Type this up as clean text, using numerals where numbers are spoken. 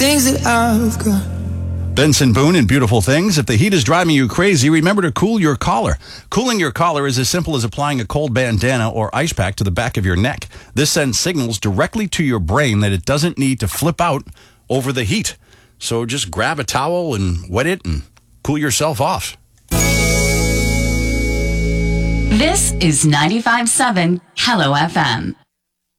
Things that I've got. Benson Boone in Beautiful Things. If the heat is driving you crazy, remember to cool your collar. Cooling your collar is as simple as applying a cold bandana or ice pack to the back of your neck. This sends signals directly to your brain that it doesn't need to flip out over the heat. So just grab a towel and wet it and cool yourself off. This is 95.7 Hello FM.